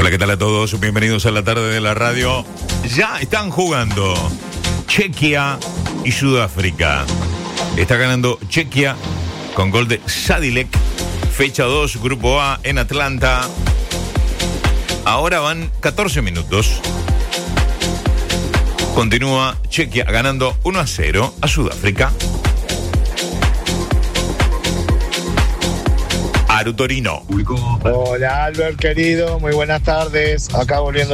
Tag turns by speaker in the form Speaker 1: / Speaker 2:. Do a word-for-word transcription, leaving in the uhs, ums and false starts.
Speaker 1: Hola, ¿qué tal a todos? Bienvenidos a la tarde de la radio. Ya están jugando Chequia y Sudáfrica. Está ganando Chequia con gol de Sadilek. Fecha dos, Grupo A en Atlanta. Ahora van catorce minutos. Continúa Chequia ganando uno a cero a Sudáfrica. Aru Torino.
Speaker 2: Hola Albert, querido, muy buenas tardes. Acá volviendo